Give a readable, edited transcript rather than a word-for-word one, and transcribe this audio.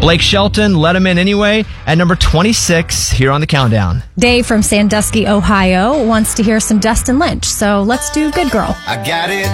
Blake Shelton, Let 'Em In Anyway, at number 26 here on the countdown. Dave from Sandusky, Ohio, wants to hear some Dustin Lynch. So let's do Good Girl. I got it.